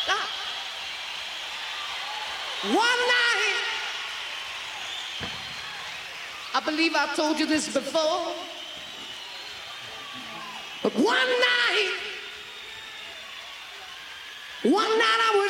Ah. One night, I believe I told you this before, but one night I was